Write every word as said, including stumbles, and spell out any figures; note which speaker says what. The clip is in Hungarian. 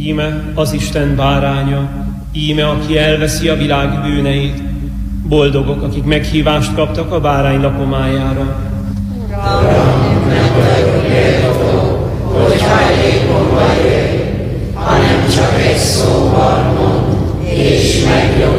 Speaker 1: Íme az Isten báránya, íme, aki elveszi a világ bűneit. Boldogok, akik meghívást kaptak a bárány lakomájára.
Speaker 2: Uram, nem vagyok méltó, hogy hajlékomba jöjj, hanem csak egy szóval mondd, és megnyugodj.